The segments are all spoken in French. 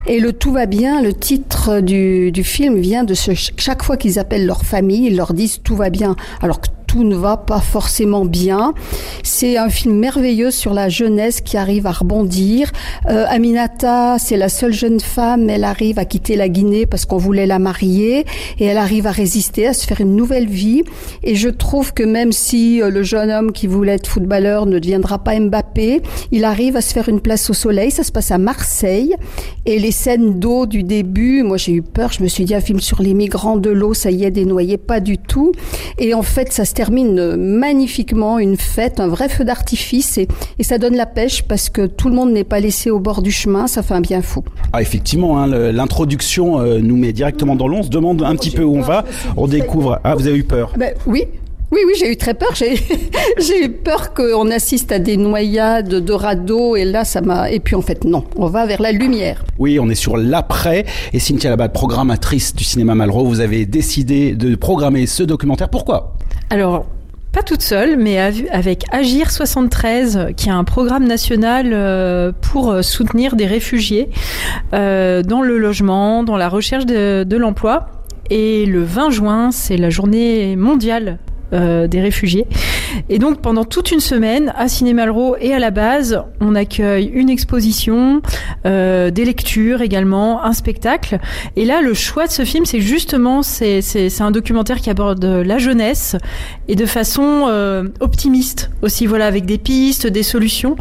Et le tout va bien, le titre du film vient de chaque fois qu'ils appellent leur famille, ils leur disent tout va bien, alors que tout ne va pas forcément bien. C'est un film merveilleux sur la jeunesse qui arrive à rebondir. Aminata, c'est la seule jeune femme, elle arrive à quitter la Guinée parce qu'on voulait la marier et elle arrive à résister, à se faire une nouvelle vie. Et je trouve que même si le jeune homme qui voulait être footballeur ne deviendra pas Mbappé, il arrive à se faire une place au soleil. Ça se passe à Marseille et les scènes d'eau du début, moi j'ai eu peur, je me suis dit un film sur les migrants de l'eau, ça y est, des noyés, pas du tout. Et en fait, ça se termine magnifiquement, une fête, un vrai feu d'artifice et ça donne la pêche parce que tout le monde n'est pas laissé au bord du chemin, ça fait un bien fou. Ah effectivement, l'introduction nous met directement dans l'eau, on se demande un petit peu où on va, on découvre... Ah, vous avez eu peur? Oui, j'ai eu très peur. J'ai eu peur qu'on assiste à des noyades de radeaux et là, ça m'a... Et puis en fait, non, on va vers la lumière. Oui, on est sur l'après. Et Cynthia Labat, programmatrice du cinéma Malraux, vous avez décidé de programmer ce documentaire. Pourquoi ? Alors, pas toute seule, mais avec Agir 73, qui est un programme national pour soutenir des réfugiés dans le logement, dans la recherche de l'emploi. Et le 20 juin, c'est la journée mondiale des réfugiés. Et donc, pendant toute une semaine, à Ciné Malraux et à la base, on accueille une exposition, des lectures également, un spectacle. Et là, le choix de ce film, c'est justement, c'est un documentaire qui aborde la jeunesse et de façon optimiste aussi, voilà, avec des pistes, des solutions.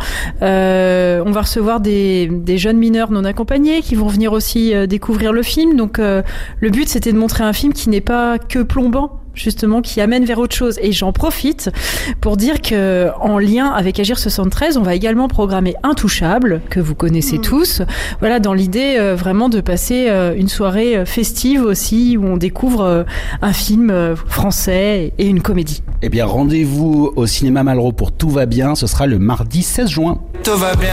On va recevoir des jeunes mineurs non accompagnés qui vont venir aussi découvrir le film. Donc, le but, c'était de montrer un film qui n'est pas que plombant, justement, qui amène vers autre chose. Et j'en profite pour dire que, en lien avec Agir 73, on va également programmer Intouchable, que vous connaissez tous. Voilà, dans l'idée vraiment de passer une soirée festive aussi, où on découvre un film français et une comédie. Eh bien, rendez-vous au cinéma Malraux pour Tout va bien. Ce sera le mardi 16 juin. Tout va bien.